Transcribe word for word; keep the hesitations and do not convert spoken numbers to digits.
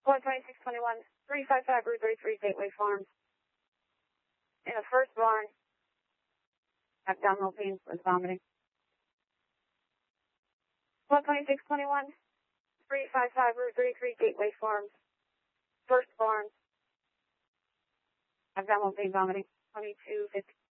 one twenty-six twenty-one, three five five Route thirty-three, Gateway Farms. In the first barn, abdominal pain with vomiting. one twenty-six twenty-one, three five five Route thirty-three, Gateway Farms. First barn, abdominal pain, vomiting. twenty-two fifty.